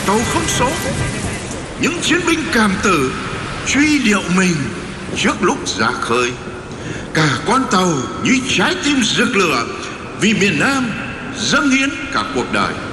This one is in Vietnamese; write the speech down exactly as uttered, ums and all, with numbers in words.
tàu không số. Những chiến binh cảm tử truy điệu mình trước lúc ra khơi. Cả con tàu như trái tim rực lửa vì miền Nam dâng hiến cả cuộc đời.